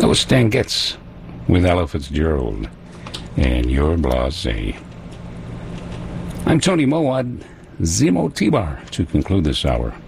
That was Stan Getz with Ella Fitzgerald and Your Blasé. I'm Tony Mowat, Zemo T-Bar, to conclude this hour.